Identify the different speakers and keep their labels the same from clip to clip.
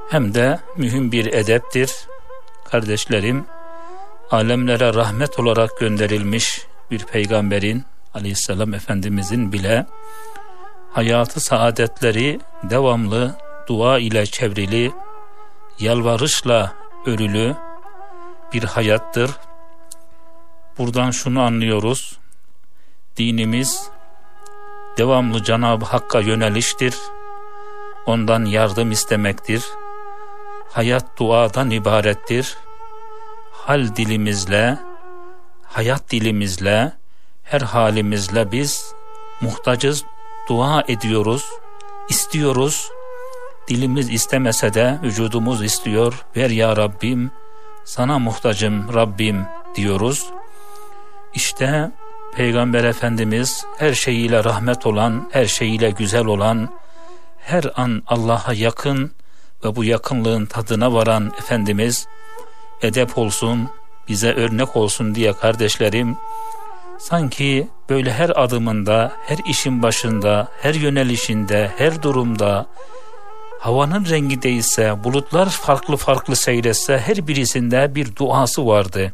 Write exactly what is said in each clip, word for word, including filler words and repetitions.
Speaker 1: hem de mühim bir edeptir. Kardeşlerim, alemlere rahmet olarak gönderilmiş bir peygamberin, Aleyhisselam Efendimizin bile hayatı saadetleri devamlı dua ile çevrili, yalvarışla örülü bir hayattır. Buradan şunu anlıyoruz: dinimiz devamlı Cenab-ı Hakk'a yöneliştir, ondan yardım istemektir. Hayat duadan ibarettir. Hal dilimizle, hayat dilimizle, her halimizle biz muhtacız, dua ediyoruz, istiyoruz. Dilimiz istemese de vücudumuz istiyor. Ver ya Rabbim, sana muhtacım Rabbim diyoruz. İşte Peygamber Efendimiz her şeyiyle rahmet olan, her şeyiyle güzel olan, her an Allah'a yakın ve bu yakınlığın tadına varan Efendimiz edep olsun, bize örnek olsun diye kardeşlerim, sanki böyle her adımında, her işin başında, her yönelişinde, her durumda, havanın rengi değişse, bulutlar farklı farklı seyretse, her birisinde bir duası vardı.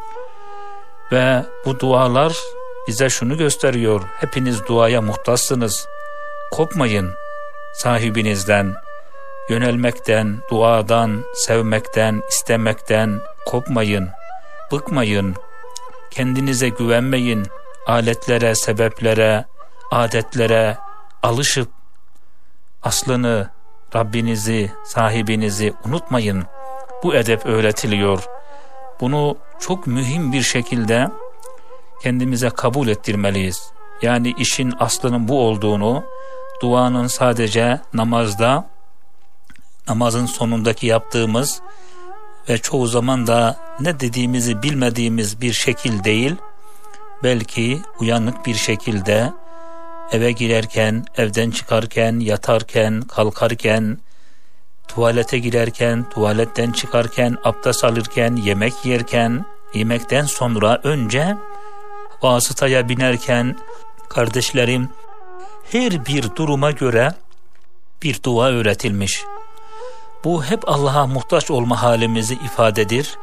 Speaker 1: Ve bu dualar bize şunu gösteriyor: hepiniz duaya muhtaçsınız. Kopmayın sahibinizden, yönelmekten, duadan, sevmekten, istemekten kopmayın, bıkmayın, kendinize güvenmeyin, aletlere, sebeplere, adetlere alışıp aslını, Rabbinizi, sahibinizi unutmayın. Bu edep öğretiliyor. Bunu çok mühim bir şekilde kendimize kabul ettirmeliyiz. Yani işin aslının bu olduğunu, duanın sadece namazda, namazın sonundaki yaptığımız ve çoğu zaman da ne dediğimizi bilmediğimiz bir şekil değil, belki uyanık bir şekilde eve girerken, evden çıkarken, yatarken, kalkarken, tuvalete girerken, tuvaletten çıkarken, abdest alırken, yemek yerken, yemekten sonra, önce vasıtaya binerken, kardeşlerim, her bir duruma göre bir dua öğretilmiş. Bu hep Allah'a muhtaç olma halimizi ifadedir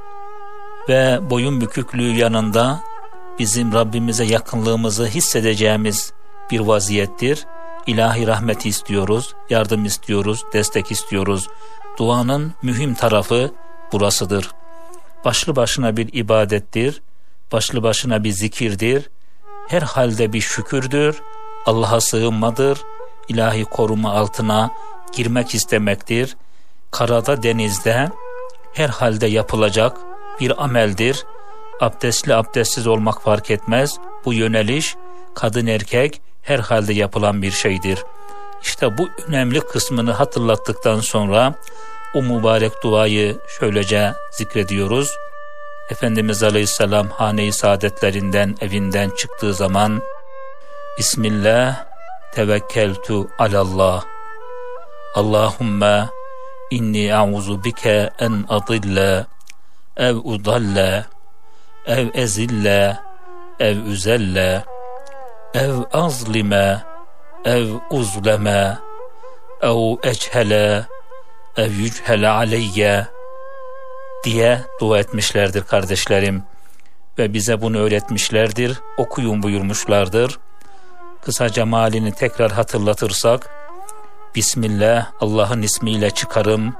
Speaker 1: ve boyun büküklüğü yanında bizim Rabbimize yakınlığımızı hissedeceğimiz bir vaziyettir. İlahi rahmeti istiyoruz, yardım istiyoruz, destek istiyoruz. Duanın mühim tarafı burasıdır. Başlı başına bir ibadettir, başlı başına bir zikirdir, her halde bir şükürdür, Allah'a sığınmadır, ilahi koruma altına girmek istemektir. Karada, denizde her halde yapılacak bir ameldir. Abdestli, abdestsiz olmak fark etmez. Bu yöneliş kadın erkek her halde yapılan bir şeydir. İşte bu önemli kısmını hatırlattıktan sonra o mübarek duayı şöylece zikrediyoruz. Efendimiz Aleyhisselam hane-i saadetlerinden, evinden çıktığı zaman Bismillah tevekkeltu alallah. Allahümme inni e'uzu bike en adille ev udalle ev ezille ev üzelle ev azlime ev uzleme ev echele ev yüchele aleyye diye dua etmişlerdir kardeşlerim. Ve bize bunu öğretmişlerdir. Okuyun buyurmuşlardır. Kısaca malini tekrar hatırlatırsak: Bismillah, Allah'ın ismiyle çıkarım.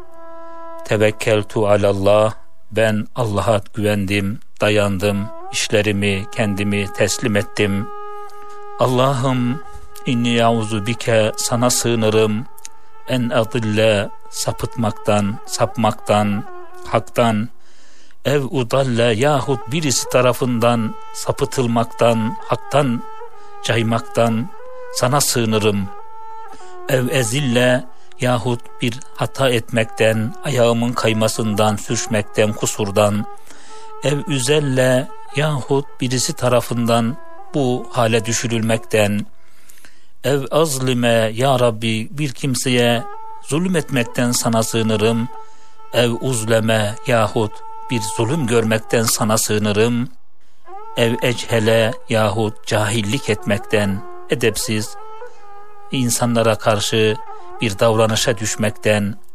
Speaker 1: Tevekkeltu alallah, ben Allah'a güvendim, dayandım, işlerimi, kendimi teslim ettim. Allah'ım, inni yauzu bike, sana sığınırım. En adille, sapıtmaktan, sapmaktan, haktan. Ev udalle, yahut birisi tarafından sapıtılmaktan, haktan caymaktan sana sığınırım. Ev ezille, yahut bir hata etmekten, ayağımın kaymasından, sürçmekten, kusurdan. Ev üzelle, yahut birisi tarafından bu hale düşürülmekten. Ev azlime, ya Rabbi, bir kimseye zulüm etmekten sana sığınırım. Ev uzleme, yahut bir zulüm görmekten sana sığınırım. Ev echele, yahut cahillik etmekten, edepsiz insanlara karşı bir davranışa düşmekten,